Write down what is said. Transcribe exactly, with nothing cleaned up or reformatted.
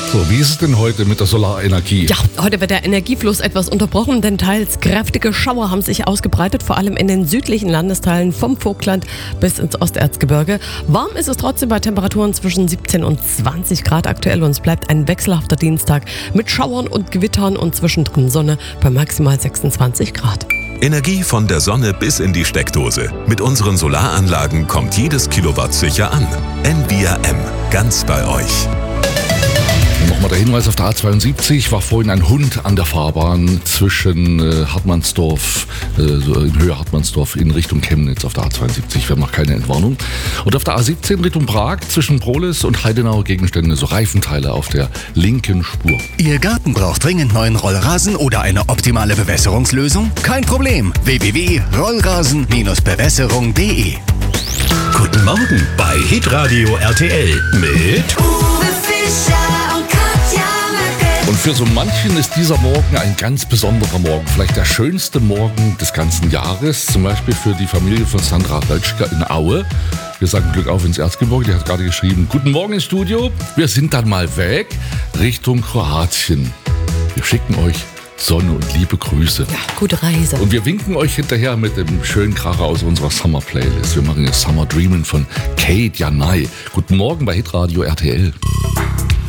So, wie ist es denn heute mit der Solarenergie? Ja, heute wird der Energiefluss etwas unterbrochen, denn teils kräftige Schauer haben sich ausgebreitet, vor allem in den südlichen Landesteilen vom Vogtland bis ins Osterzgebirge. Warm ist es trotzdem bei Temperaturen zwischen siebzehn und zwanzig Grad aktuell und es bleibt ein wechselhafter Dienstag mit Schauern und Gewittern und zwischendrin Sonne bei maximal sechsundzwanzig Grad. Energie von der Sonne bis in die Steckdose. Mit unseren Solaranlagen kommt jedes Kilowatt sicher an. N V R M, ganz bei euch. Nochmal der Hinweis auf der A zweiundsiebzig, war vorhin ein Hund an der Fahrbahn zwischen äh, Hartmannsdorf, äh, so in Höhe Hartmannsdorf in Richtung Chemnitz auf der A zweiundsiebzig, wir haben noch keine Entwarnung. Und auf der A siebzehn Richtung Prag zwischen Prolis und Heidenauer Gegenstände, so Reifenteile auf der linken Spur. Ihr Garten braucht dringend neuen Rollrasen oder eine optimale Bewässerungslösung? Kein Problem, w w w punkt rollrasen Bindestrich bewässerung punkt d e. Guten Morgen bei Hitradio R T L mit Uwe Fischer und Katja Möcke. Und für so manchen ist dieser Morgen ein ganz besonderer Morgen, vielleicht der schönste Morgen des ganzen Jahres, zum Beispiel für die Familie von Sandra Rölschker in Aue. Wir sagen Glück auf ins Erzgebirge, die hat gerade geschrieben, guten Morgen ins Studio, wir sind dann mal weg Richtung Kroatien. Wir schicken euch Sonne und liebe Grüße. Ja, gute Reise. Und wir winken euch hinterher mit dem schönen Kracher aus unserer Summer Playlist. Wir machen jetzt Summer Dreamin' von Kate Janai. Guten Morgen bei Hitradio R T L.